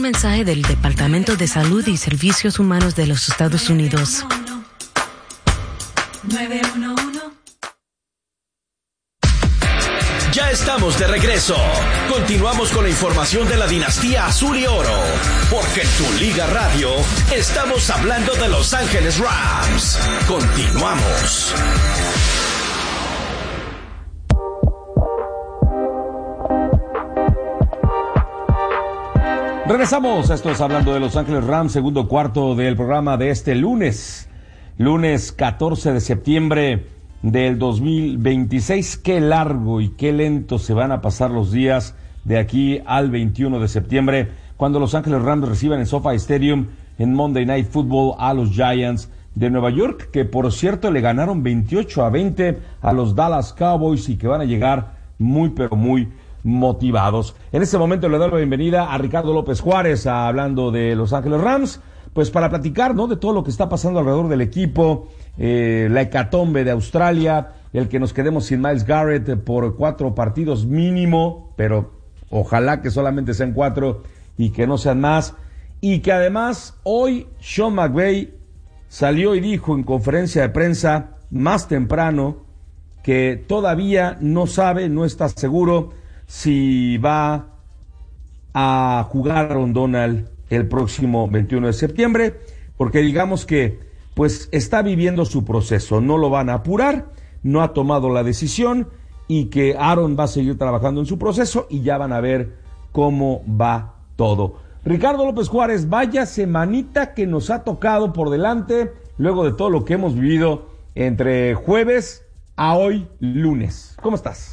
mensaje del Departamento de Salud y Servicios Humanos de los Estados Unidos. 911. Ya estamos de regreso. Continuamos con la información de la dinastía Azul y Oro, porque en Tu Liga Radio estamos hablando de Los Ángeles Rams. Continuamos. Regresamos, esto es Hablando de Los Ángeles Rams, segundo cuarto del programa de este lunes 14 de septiembre del 2026. Qué largo y qué lento se van a pasar los días de aquí al 21 de septiembre, cuando Los Ángeles Rams reciban en SoFi Stadium en Monday Night Football a los Giants de Nueva York, que por cierto le ganaron 28-20 a los Dallas Cowboys y que van a llegar muy pero muy motivados. En este momento le doy la bienvenida a Ricardo López Juárez, hablando de Los Ángeles Rams, pues para platicar, ¿no?, de todo lo que está pasando alrededor del equipo, la hecatombe de Australia, el que nos quedemos sin Myles Garrett por 4 partidos mínimo, pero ojalá que solamente sean 4 y que no sean más, y que además hoy Sean McVay salió y dijo en conferencia de prensa más temprano que todavía no sabe, no está seguro si va a jugar Aaron Donald el próximo 21 de septiembre, porque digamos que pues está viviendo su proceso, no lo van a apurar, no ha tomado la decisión y que Aaron va a seguir trabajando en su proceso y ya van a ver cómo va todo. Ricardo López Juárez, vaya semanita que nos ha tocado por delante luego de todo lo que hemos vivido entre jueves a hoy lunes. ¿Cómo estás?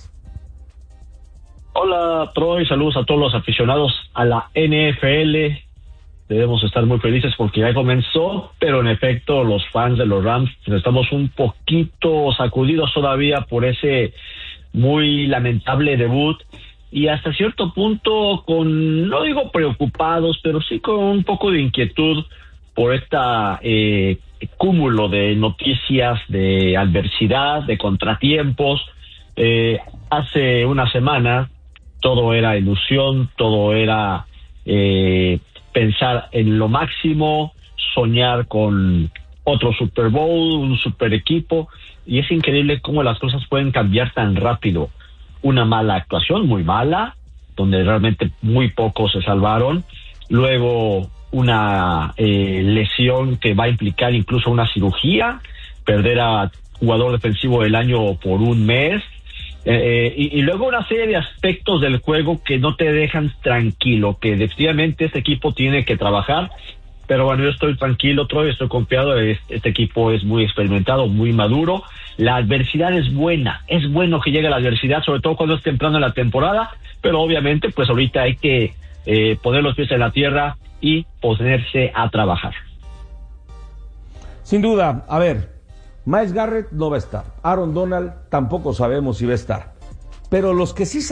Hola Troy, saludos a todos los aficionados a la NFL. Debemos estar muy felices porque ya comenzó, pero en efecto los fans de los Rams estamos un poquito sacudidos todavía por ese muy lamentable debut y hasta cierto punto con, no digo preocupados, pero sí con un poco de inquietud por esta cúmulo de noticias, de adversidad, de contratiempos. Hace una semana todo era ilusión, todo era pensar en lo máximo, soñar con otro Super Bowl, un super equipo, y es increíble cómo las cosas pueden cambiar tan rápido. Una mala actuación, muy mala, donde realmente muy pocos se salvaron, luego una lesión que va a implicar incluso una cirugía, perder a jugador defensivo del año por un mes, y luego una serie de aspectos del juego que no te dejan tranquilo, que definitivamente este equipo tiene que trabajar, pero bueno, yo estoy tranquilo, Troy, estoy confiado, este equipo es muy experimentado, muy maduro, la adversidad es buena, es bueno que llegue la adversidad, sobre todo cuando es temprano en la temporada, pero obviamente pues ahorita hay que poner los pies en la tierra y ponerse a trabajar. Sin duda, a ver, Myles Garrett no va a estar, Aaron Donald tampoco sabemos si va a estar, pero los que sí